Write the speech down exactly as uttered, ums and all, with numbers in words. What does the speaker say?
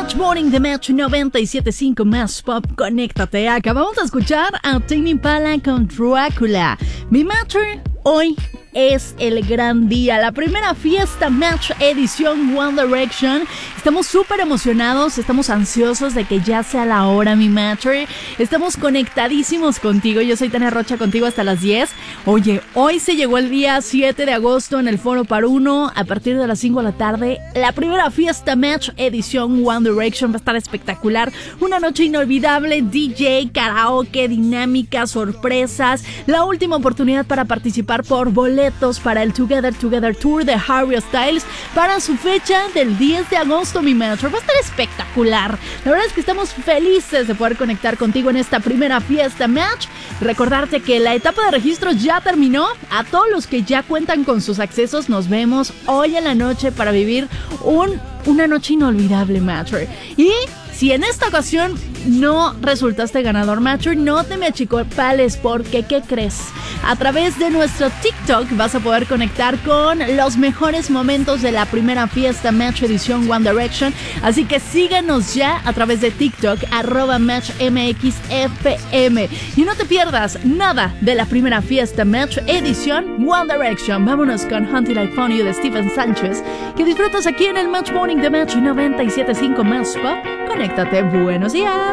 Match Morning de Match noventa y siete punto cinco Más Pop, conéctate. Acabamos de escuchar a Tame Impala con Drácula. Mi Match hoy es el gran día, la primera fiesta Match edición One Direction. Estamos súper emocionados, estamos ansiosos de que ya sea la hora, mi Matcher. Estamos conectadísimos contigo. Yo soy Tania Rocha, contigo hasta las diez. Oye, hoy se llegó el día siete de agosto en el Foro Par Uno. A partir de las cinco de la tarde, la primera fiesta Match edición One Direction. Va a estar espectacular. Una noche inolvidable, D J, karaoke, dinámica, sorpresas. La última oportunidad para participar por boletos para el Together Together Tour de Harry Styles para su fecha del diez de agosto, mi Metro. Va a estar espectacular. La verdad es que estamos felices de poder conectar contigo en esta primera fiesta Match. Recordarte que la etapa de registro ya terminó. A todos los que ya cuentan con sus accesos, nos vemos hoy en la noche para vivir un, una noche inolvidable, Matcher. Y si en esta ocasión no resultaste ganador, Matcher, no te me achicopales, porque ¿qué crees? A través de nuestro TikTok vas a poder conectar con los mejores momentos de la primera fiesta Match edición One Direction. Así que síguenos ya a través de TikTok, arroba MatchMXFM. Y no te pierdas nada de la primera fiesta Match edición One Direction. Vámonos con Until I Found You de Stephen Sánchez, que disfrutas aquí en el Match Morning de Match noventa y siete punto cinco Más Pop. Conéctate, buenos días.